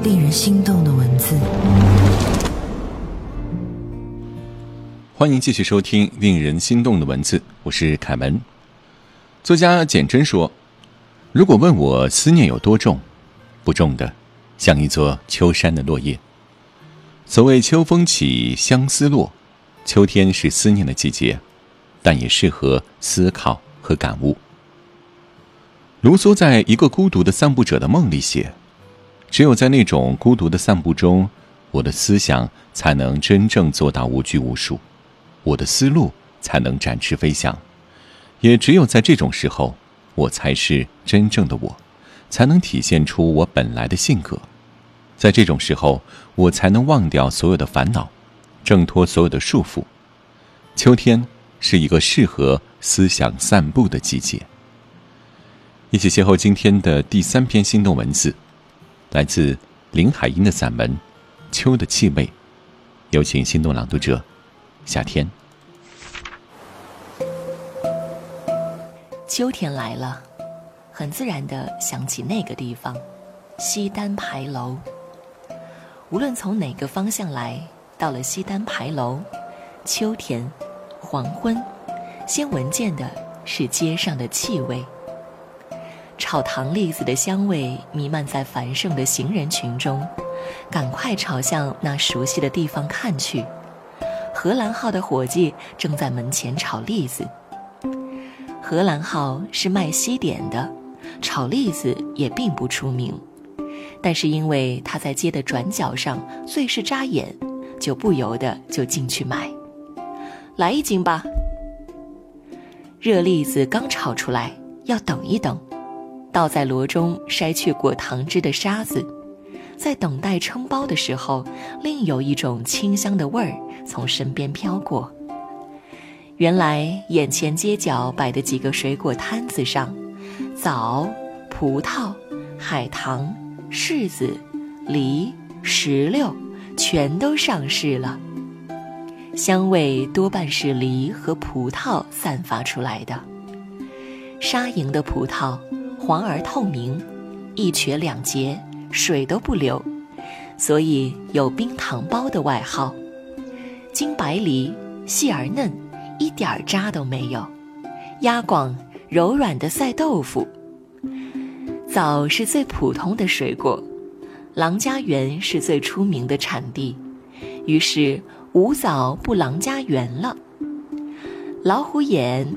令人心动的文字。 欢迎继续收听令人心动的文字，我是凯文。作家简真说，如果问我思念有多重，不重的像一座秋山的落叶。所谓秋风起，相思落，秋天是思念的季节，但也适合思考和感悟。卢梭在一个孤独的散步者的梦里写，只有在那种孤独的散步中，我的思想才能真正做到无拘无束，我的思路才能展翅飞翔。也只有在这种时候，我才是真正的我，才能体现出我本来的性格。在这种时候，我才能忘掉所有的烦恼，挣脱所有的束缚。秋天是一个适合思想散步的季节。一起邂逅今天的第3篇心动文字，来自林海音的散文《秋的气味》，有请心动朗读者夏天。 秋天来了，很自然地想起那个地方，西单牌楼。无论从哪个方向来，到了西单牌楼，秋天黄昏，先闻见的是街上的气味。炒糖栗子的香味弥漫在繁盛的行人群中，赶快朝向那熟悉的地方看去。荷兰号的伙计正在门前炒栗子。荷兰号是卖西点的，炒栗子也并不出名，但是因为他在街的转角上最是扎眼，就不由得就进去买。来一斤吧。热栗子刚炒出来，要等一等，倒在箩中筛去果糖汁的沙子，在等待称包的时候，另有一种清香的味儿从身边飘过。原来眼前街角摆的几个水果摊子上，枣、葡萄、海棠、柿子、梨、石榴全都上市了，香味多半是梨和葡萄散发出来的。沙莹的葡萄黄而透明，一瘸2节，水都不流，所以有冰糖包的外号。金白梨细而嫩，一点渣都没有，压广柔软的赛豆腐。枣是最普通的水果，郎家园是最出名的产地，于是无枣不郎家园了。老虎眼